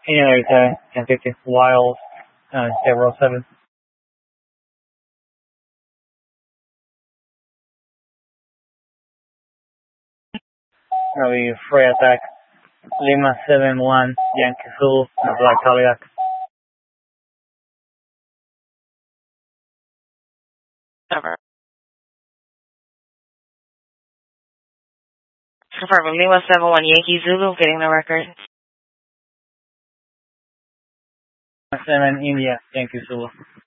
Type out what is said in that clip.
India 1050, Wild 07. That'll be free attack. Lima 71, Yankee Zulu, Black Cadillac. Over. Confirm, Lima 71 Yankee Zulu, getting the record. 7 India, Yankee Zulu.